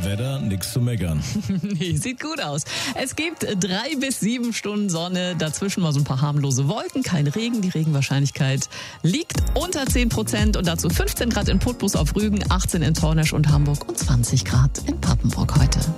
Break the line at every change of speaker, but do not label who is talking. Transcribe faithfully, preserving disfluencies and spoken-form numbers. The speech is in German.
Wetter nichts zu meckern.
Nee, sieht gut aus. Es gibt drei bis sieben Stunden Sonne, dazwischen mal so ein paar harmlose Wolken, kein Regen. Die Regenwahrscheinlichkeit liegt unter zehn Prozent und dazu fünfzehn Grad in Putbus auf Rügen, achtzehn in Tornesch und Hamburg und zwanzig Grad in Papenburg heute.